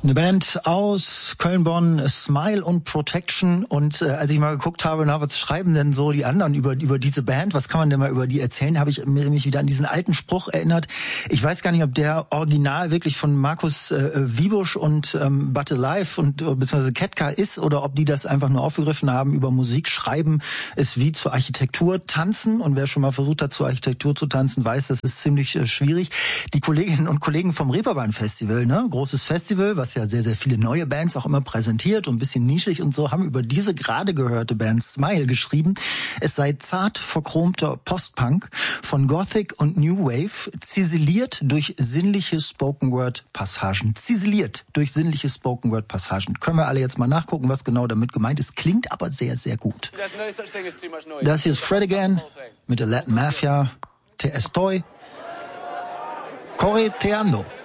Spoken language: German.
Eine Band aus Köln-Bonn, Smile und Protection. Und als ich mal geguckt habe, was schreiben denn so die anderen über diese Band? Was kann man denn mal über die erzählen? Habe ich mich wieder an diesen alten Spruch erinnert. Ich weiß gar nicht, ob der Original wirklich von Markus Wiebusch und But Alive und beziehungsweise Ketka ist oder ob die das einfach nur aufgegriffen haben. Über Musik schreiben ist wie zur Architektur tanzen. Und wer schon mal versucht hat, zur Architektur zu tanzen, weiß, das ist ziemlich schwierig. Die Kolleginnen und Kollegen vom Reeperbahn Festival, ne, großes Festival, was ja sehr, sehr viele neue Bands auch immer präsentiert und ein bisschen nischig und so, haben über diese gerade gehörte Band Smile geschrieben. Es sei zart verchromter Postpunk von Gothic und New Wave, ziseliert durch sinnliche Spoken-Word-Passagen. Ziseliert durch sinnliche Spoken-Word-Passagen. Können wir alle jetzt mal nachgucken, was genau damit gemeint ist. Klingt aber sehr, sehr gut. Das hier ist Fred Again mit der Latin Mafia. Te estoy correteando.